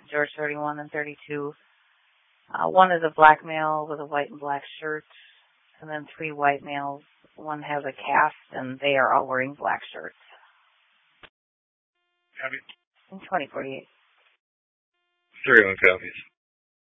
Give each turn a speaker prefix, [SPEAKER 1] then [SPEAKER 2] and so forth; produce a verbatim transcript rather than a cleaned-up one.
[SPEAKER 1] George thirty-one and thirty-two. Uh, one is a black male with a white and black shirt, and then three white males. One has a cast, and they are all wearing black shirts.
[SPEAKER 2] Copy.
[SPEAKER 1] In twenty forty-eight.
[SPEAKER 2] thirty-one copies.